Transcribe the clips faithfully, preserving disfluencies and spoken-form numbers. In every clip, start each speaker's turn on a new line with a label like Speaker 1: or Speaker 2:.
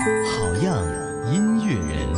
Speaker 1: 好样音乐人。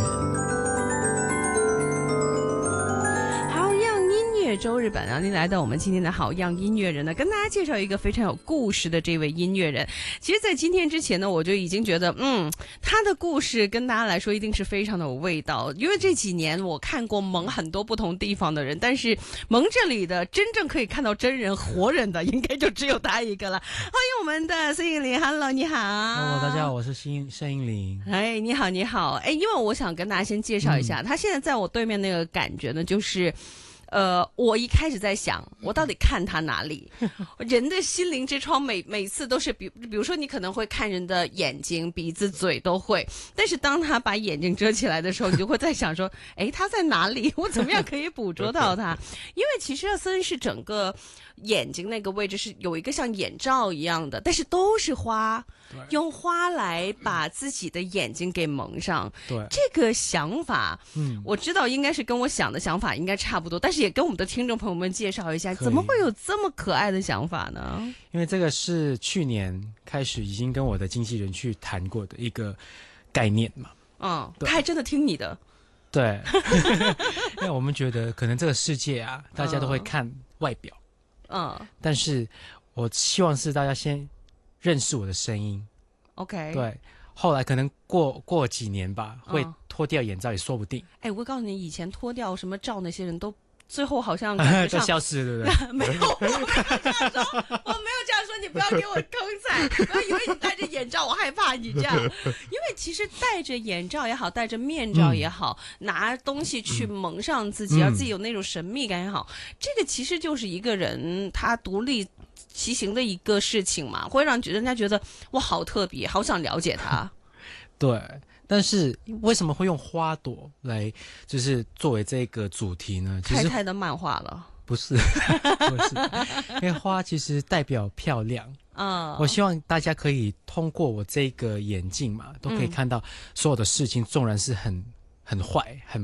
Speaker 2: 周日版，然后您来到我们今天的好样音乐人呢，跟大家介绍一个非常有故事的这位音乐人。其实在今天之前呢，我就已经觉得嗯他的故事跟大家来说一定是非常的有味道，因为这几年我看过蒙很多不同地方的人，但是蒙这里的真正可以看到真人活人的应该就只有他一个了。欢迎我们的孙英林。 Hello 你好。
Speaker 3: Hello 大家好，我是申申英林。
Speaker 2: 哎你好你好。哎，因为我想跟大家先介绍一下、嗯、他现在在我对面那个感觉呢，就是呃，我一开始在想，我到底看他哪里？人的心灵之窗每每次都是比，比如说你可能会看人的眼睛、鼻子、嘴都会，但是当他把眼睛遮起来的时候，你就会在想说，哎，他在哪里？我怎么样可以捕捉到他？因为其实森是整个眼睛那个位置是有一个像眼罩一样的，但是都是花，用花来把自己的眼睛给蒙上。
Speaker 3: 对，
Speaker 2: 这个想法，嗯，我知道应该是跟我想的想法应该差不多，但是也跟我们的听众朋友们介绍一下，怎么会有这么可爱的想法呢？
Speaker 3: 因为这个是去年开始已经跟我的经纪人去谈过的一个概念嘛。
Speaker 2: 嗯，他还真的听你的。
Speaker 3: 对，因为我们觉得可能这个世界啊，大家都会看外表。嗯，但是我希望是大家先认识我的声音
Speaker 2: ，OK，
Speaker 3: 对，后来可能过过几年吧，会脱掉眼罩也说不定。
Speaker 2: 哎、嗯，我告诉你，以前脱掉什么罩那些人都最后好像
Speaker 3: 都消失，对不对？
Speaker 2: 没有，我没有这样说，我没有这样说，你不要给我坑彩，不要以为你戴着眼罩，我害怕你这样。因为其实戴着眼罩也好，戴着面罩也好，嗯、拿东西去蒙上自己，让、嗯、自己有那种神秘感也好，这个其实就是一个人他独立其行的一个事情嘛，会让人家觉得哇好特别，好想了解他。
Speaker 3: 对。但是为什么会用花朵来就是作为这个主题呢？其实
Speaker 2: 太太的漫画了。
Speaker 3: 不是不是，因为花其实代表漂亮。嗯，我希望大家可以通过我这个眼镜嘛，都可以看到所有的事情纵然是很很坏很